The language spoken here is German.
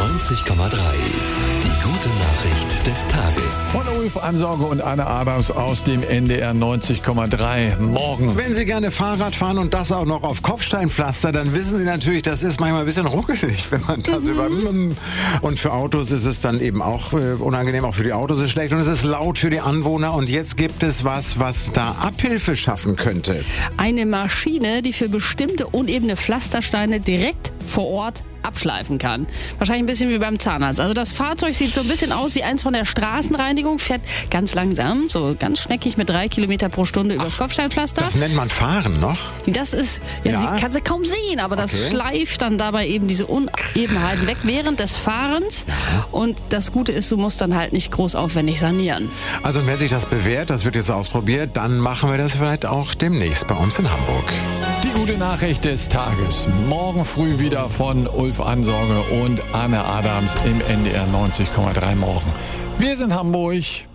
90,3. Die gute Nachricht des Tages. Von Ulf Ansorge und Anne Adams aus dem NDR 90,3. Morgen. Wenn Sie gerne Fahrrad fahren und das auch noch auf Kopfsteinpflaster, dann wissen Sie natürlich, das ist manchmal ein bisschen ruckelig, wenn man das und für Autos ist es dann eben auch unangenehm, auch für die Autos ist es schlecht und es ist laut für die Anwohner und jetzt gibt es was da Abhilfe schaffen könnte. Eine Maschine, die für bestimmte unebene Pflastersteine direkt vor Ort abschleifen kann. Wahrscheinlich ein bisschen wie beim Zahnarzt. Also das Fahrzeug sieht so ein bisschen aus wie eins von der Straßenreinigung, fährt ganz langsam, so ganz schneckig mit 3 Kilometer pro Stunde übers Kopfsteinpflaster. Das nennt man Fahren noch? Das ist, ja. Sie kann sie kaum sehen, aber das schleift dann dabei eben diese Unebenheiten weg während des Fahrens. Ja. Und das Gute ist, du musst dann halt nicht groß aufwendig sanieren. Also wenn sich das bewährt, das wird jetzt ausprobiert, dann machen wir das vielleicht auch demnächst bei uns in Hamburg. Die gute Nachricht des Tages. Morgen früh wieder von Ulf Ansorge und Anne Adams im NDR 90,3 morgen. Wir sind Hamburg.